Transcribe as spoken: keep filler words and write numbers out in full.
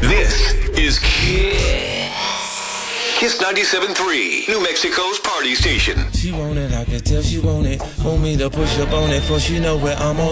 This is Kiss ninety-seven point three, New Mexico's party station. She want it, I can tell she want it. Want me to push up on it, for she know where I'm on.